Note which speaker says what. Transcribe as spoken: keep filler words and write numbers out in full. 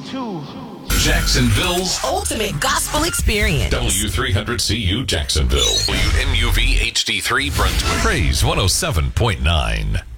Speaker 1: Jacksonville's
Speaker 2: ultimate gospel experience.
Speaker 1: W three hundred C U Jacksonville. W M U V H D three Brunswick. Praise one oh seven point nine.